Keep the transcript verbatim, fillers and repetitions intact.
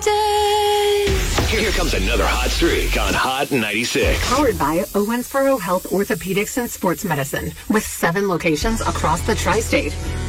day. Here comes another hot streak on Hot ninety-six. Powered by Owensboro Health Orthopedics and Sports Medicine with seven locations across the tri-state.